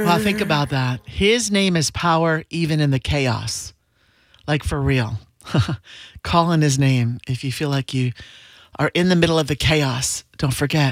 Well, think about that. His name is power even in the chaos. Like for real. Call on his name if you feel like you are in the middle of the chaos. Don't forget,